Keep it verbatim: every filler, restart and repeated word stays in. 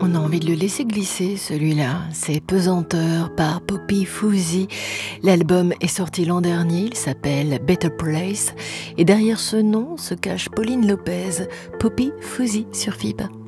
On a envie de le laisser glisser, celui-là. C'est Pesanteur par Poppy Fusey. L'album est sorti l'an dernier, il s'appelle Better Place. Et derrière ce nom se cache Pauline Lopez. Poppy Fusey sur F I B.